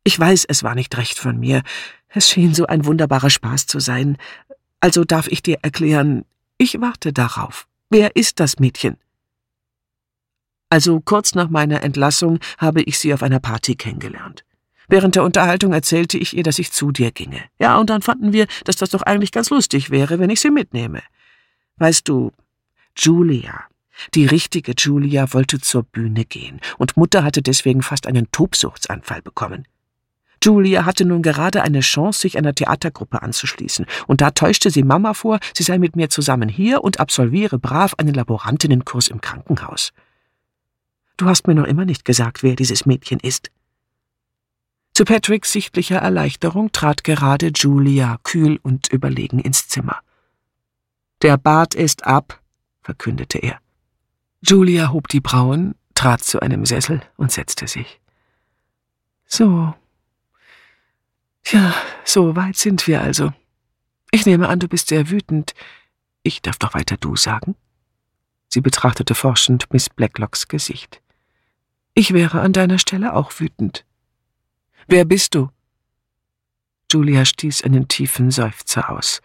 Ich weiß, es war nicht recht von mir. Es schien so ein wunderbarer Spaß zu sein. Also darf ich dir erklären, ich warte darauf. Wer ist das Mädchen? Also kurz nach meiner Entlassung habe ich sie auf einer Party kennengelernt. Während der Unterhaltung erzählte ich ihr, dass ich zu dir ginge. Ja, und dann fanden wir, dass das doch eigentlich ganz lustig wäre, wenn ich sie mitnehme. Weißt du, Julia, die richtige Julia, wollte zur Bühne gehen, und Mutter hatte deswegen fast einen Tobsuchtsanfall bekommen. Julia hatte nun gerade eine Chance, sich einer Theatergruppe anzuschließen, und da täuschte sie Mama vor, sie sei mit mir zusammen hier und absolviere brav einen Laborantinnenkurs im Krankenhaus. Du hast mir noch immer nicht gesagt, wer dieses Mädchen ist. Zu Patricks sichtlicher Erleichterung trat gerade Julia kühl und überlegen ins Zimmer. »Der Bart ist ab«, verkündete er. Julia hob die Brauen, trat zu einem Sessel und setzte sich. »So. Ja, so weit sind wir also. Ich nehme an, du bist sehr wütend. Ich darf doch weiter du sagen?« Sie betrachtete forschend Miss Blacklocks Gesicht. »Ich wäre an deiner Stelle auch wütend. Wer bist du?« Julia stieß einen tiefen Seufzer aus.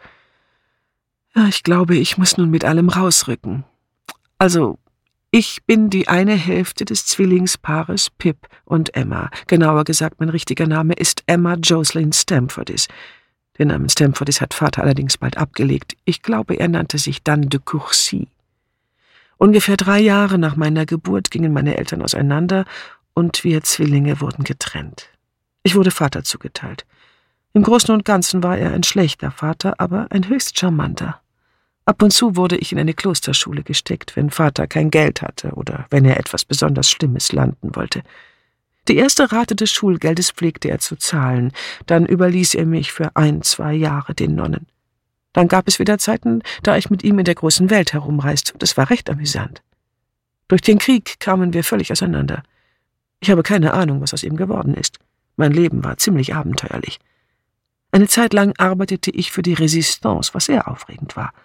»Ja, ich glaube, ich muss nun mit allem rausrücken. Also, ich bin die eine Hälfte des Zwillingspaares Pip und Emma. Genauer gesagt, mein richtiger Name ist Emma Jocelyn Stamfordis. Den Namen Stamfordis hat Vater allerdings bald abgelegt. Ich glaube, er nannte sich dann de Courcy. Ungefähr 3 Jahre nach meiner Geburt gingen meine Eltern auseinander und wir Zwillinge wurden getrennt. Ich wurde Vater zugeteilt. Im Großen und Ganzen war er ein schlechter Vater, aber ein höchst charmanter. Ab und zu wurde ich in eine Klosterschule gesteckt, wenn Vater kein Geld hatte oder wenn er etwas besonders Schlimmes landen wollte. Die erste Rate des Schulgeldes pflegte er zu zahlen, dann überließ er mich für 1-2 Jahre den Nonnen. Dann gab es wieder Zeiten, da ich mit ihm in der großen Welt herumreiste, und es war recht amüsant. Durch den Krieg kamen wir völlig auseinander. Ich habe keine Ahnung, was aus ihm geworden ist. Mein Leben war ziemlich abenteuerlich. Eine Zeit lang arbeitete ich für die Resistance, was sehr aufregend war.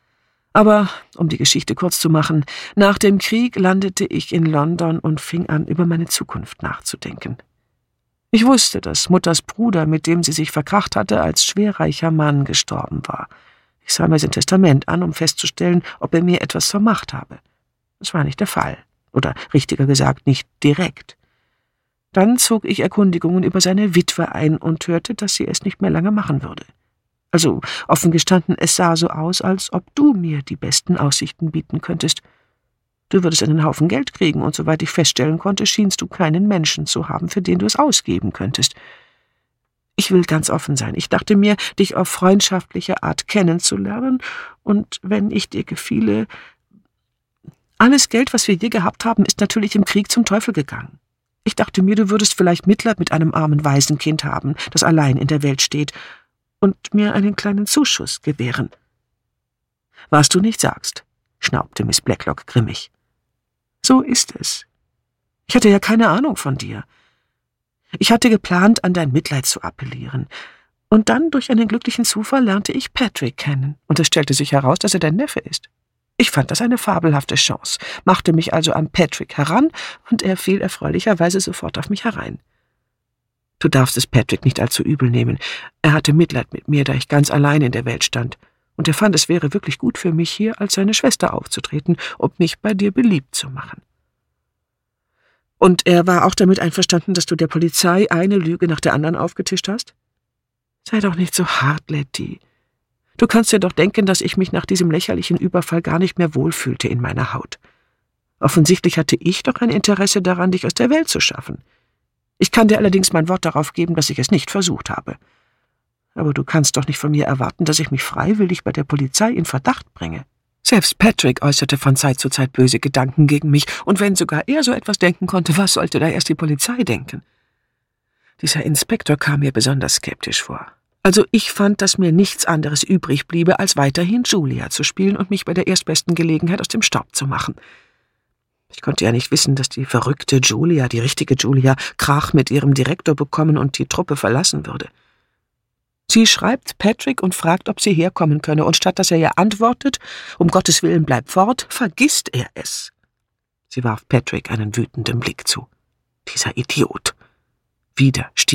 Aber, um die Geschichte kurz zu machen, nach dem Krieg landete ich in London und fing an, über meine Zukunft nachzudenken. Ich wusste, dass Mutters Bruder, mit dem sie sich verkracht hatte, als schwerreicher Mann gestorben war. Ich sah mir sein Testament an, um festzustellen, ob er mir etwas vermacht habe. Das war nicht der Fall, oder richtiger gesagt, nicht direkt. Dann zog ich Erkundigungen über seine Witwe ein und hörte, dass sie es nicht mehr lange machen würde. Also, offen gestanden, es sah so aus, als ob du mir die besten Aussichten bieten könntest. Du würdest einen Haufen Geld kriegen, und soweit ich feststellen konnte, schienst du keinen Menschen zu haben, für den du es ausgeben könntest. Ich will ganz offen sein. Ich dachte mir, dich auf freundschaftliche Art kennenzulernen, und wenn ich dir gefiele... Alles Geld, was wir je gehabt haben, ist natürlich im Krieg zum Teufel gegangen. Ich dachte mir, du würdest vielleicht Mitleid mit einem armen Waisenkind haben, das allein in der Welt steht, und mir einen kleinen Zuschuss gewähren. Was du nicht sagst, schnaubte Miss Blacklock grimmig. So ist es. Ich hatte ja keine Ahnung von dir. Ich hatte geplant, an dein Mitleid zu appellieren. Und dann, durch einen glücklichen Zufall, lernte ich Patrick kennen, und es stellte sich heraus, dass er dein Neffe ist. Ich fand das eine fabelhafte Chance, machte mich also an Patrick heran, und er fiel erfreulicherweise sofort auf mich herein. Du darfst es Patrick nicht allzu übel nehmen. Er hatte Mitleid mit mir, da ich ganz allein in der Welt stand, und er fand, es wäre wirklich gut für mich, hier als seine Schwester aufzutreten, um mich bei dir beliebt zu machen. Und er war auch damit einverstanden, dass du der Polizei eine Lüge nach der anderen aufgetischt hast? Sei doch nicht so hart, Letty. Du kannst dir doch denken, dass ich mich nach diesem lächerlichen Überfall gar nicht mehr wohlfühlte in meiner Haut. Offensichtlich hatte ich doch ein Interesse daran, dich aus der Welt zu schaffen. Ich kann dir allerdings mein Wort darauf geben, dass ich es nicht versucht habe. Aber du kannst doch nicht von mir erwarten, dass ich mich freiwillig bei der Polizei in Verdacht bringe. Selbst Patrick äußerte von Zeit zu Zeit böse Gedanken gegen mich, und wenn sogar er so etwas denken konnte, was sollte da erst die Polizei denken? Dieser Inspektor kam mir besonders skeptisch vor. Also ich fand, dass mir nichts anderes übrig bliebe, als weiterhin Julia zu spielen und mich bei der erstbesten Gelegenheit aus dem Staub zu machen. Ich konnte ja nicht wissen, dass die verrückte Julia, die richtige Julia, Krach mit ihrem Direktor bekommen und die Truppe verlassen würde. Sie schreibt Patrick und fragt, ob sie herkommen könne, und statt dass er ihr antwortet, um Gottes Willen bleib fort, vergisst er es. Sie warf Patrick einen wütenden Blick zu. Dieser Idiot. Wieder stieß